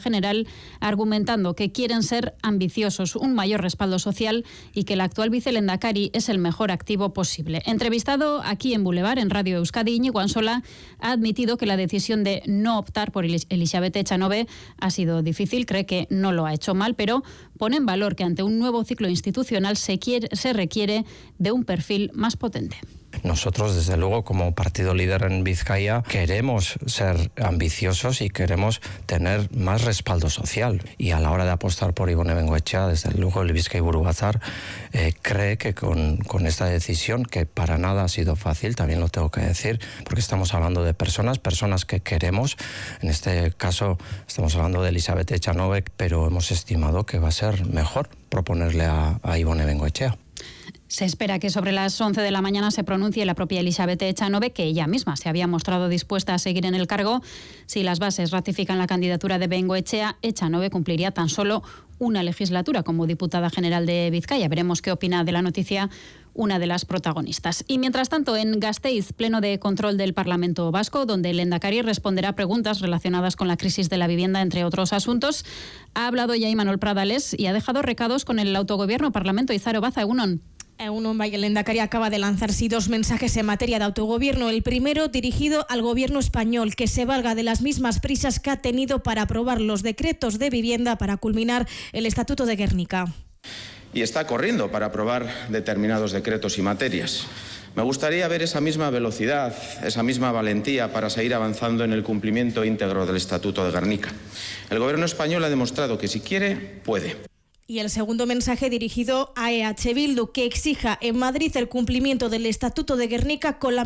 general, argumentando que quieren ser ambiciosos, un mayor respaldo social y que el actual vicelehendakari es el mejor activo posible. Entrevistado aquí en Boulevard, en Radio Euskadi, Íñigo Ansola ha admitido que la decisión de no optar por Elixabete Echanove ha sido difícil, cree que no lo ha hecho mal, pero pone en valor que ante un nuevo ciclo institucional se requiere de un perfil más potente. Nosotros, desde luego, como partido líder en Vizcaya, queremos ser ambiciosos y queremos tener más respaldo social. Y a la hora de apostar por Ibone Bengoechea, desde luego el Bizkaiburu Batzar cree que con esta decisión, que para nada ha sido fácil, también lo tengo que decir, porque estamos hablando de personas que queremos. En este caso estamos hablando de Elixabete Echanove, pero hemos estimado que va a ser mejor proponerle a Ibone Bengoechea. Se espera que sobre las 11 de la mañana se pronuncie la propia Elixabete Echanove, que ella misma se había mostrado dispuesta a seguir en el cargo. Si las bases ratifican la candidatura de Bengoechea, Echanove cumpliría tan solo una legislatura como diputada general de Vizcaya. Veremos qué opina de la noticia una de las protagonistas. Y mientras tanto, en Gasteiz, pleno de control del Parlamento Vasco, donde el lehendakari responderá preguntas relacionadas con la crisis de la vivienda, entre otros asuntos, ha hablado ya Imanol Pradales y ha dejado recados con el autogobierno. Parlamento Izaro Baza, egunon. El lehendakari acaba de lanzar dos mensajes en materia de autogobierno. El primero dirigido al gobierno español, que se valga de las mismas prisas que ha tenido para aprobar los decretos de vivienda para culminar el Estatuto de Gernika. Y está corriendo para aprobar determinados decretos y materias. Me gustaría ver esa misma velocidad, esa misma valentía para seguir avanzando en el cumplimiento íntegro del Estatuto de Gernika. El gobierno español ha demostrado que si quiere, puede. Y el segundo mensaje dirigido a EH Bildu, que exija en Madrid el cumplimiento del Estatuto de Gernika con la